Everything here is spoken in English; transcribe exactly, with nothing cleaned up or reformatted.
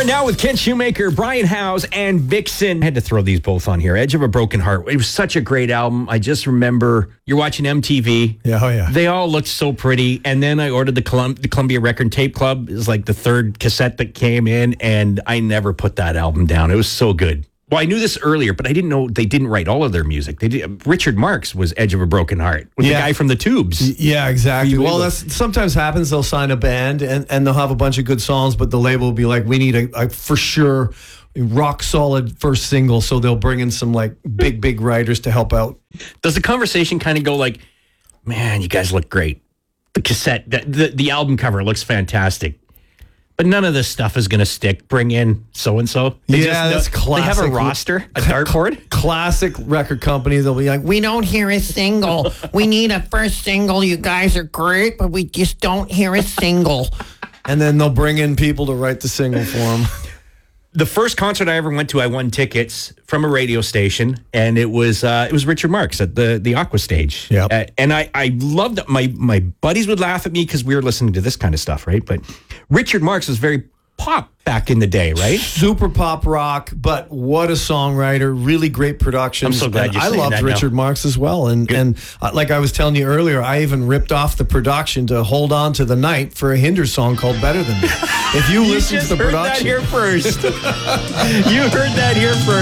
Now with Ken Shoemaker, Brian Howes, and Vixen. I had to throw these both on here. Edge of a Broken Heart. It was such a great album. I just remember you're watching M T V. Yeah, oh yeah. They all looked so pretty. And then I ordered the, Colum- the Columbia Record Tape Club. It was like the third cassette that came in, and I never put that album down. It was so good. Well, I knew this earlier, but I didn't know they didn't write all of their music. They did. Richard Marx was Edge of a Broken Heart with Yeah. the guy from the Tubes. Yeah, exactly. Well, that's sometimes happens. They'll sign a band and, and they'll have a bunch of good songs, but the label will be like, we need a, a for sure rock solid first single. So they'll bring in some like big, big writers to help out. Does the conversation kind of go like, man, you guys look great. The cassette, the, the, the album cover looks fantastic. But none of this stuff is going to stick. Bring in so-and-so. They Yeah, just, that's classic. They have a roster, a dartboard. Classic record company. They'll be like, We don't hear a single. We need a first single. You guys are great, but we just don't hear a single. and then they'll bring in people to write the single for them. The first concert I ever went to, I won tickets from a radio station, and it was uh, it was Richard Marx at the the Aqua Stage. Yep. Uh, and I I loved it. My my buddies would laugh at me because we were listening to this kind of stuff, right? But Richard Marx was very pop back in the day, right? Super pop rock, but what a songwriter! Really great production. I'm so glad you're I saying loved that Richard now. Marx as well, and and uh, like I was telling you earlier, I even ripped off the production to "Hold On to the Night" for a Hinder song called "Better Than Me." If you, You listen just to the heard production, that here first. You heard that here first.